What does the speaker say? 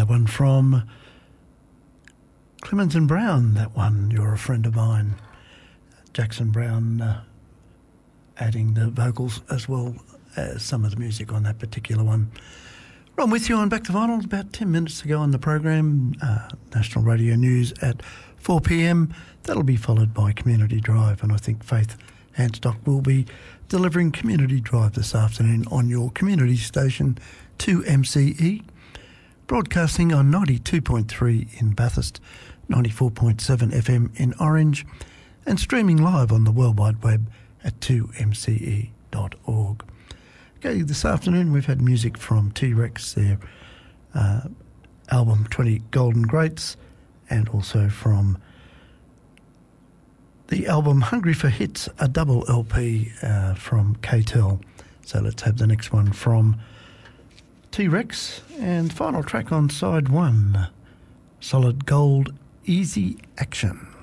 that one from Clemens and Brown, that one, You're a Friend of Mine. Jackson Brown adding the vocals as well as some of the music on that particular one. I'm with you on Back to Vinyl, about 10 minutes to go on the program. National Radio News at 4 p.m. That'll be followed by Community Drive, and I think Faith Handstock will be delivering Community Drive this afternoon on your community station 2MCE, broadcasting on 92.3 in Bathurst, 94.7 FM in Orange, and streaming live on the World Wide Web at 2mce.org. Okay, this afternoon we've had music from T-Rex, their album 20 Golden Greats, and also from the album Hungry for Hits, a double LP from KTEL. So let's have the next one from T-Rex, and final track on side one, Solid Gold, Easy Action.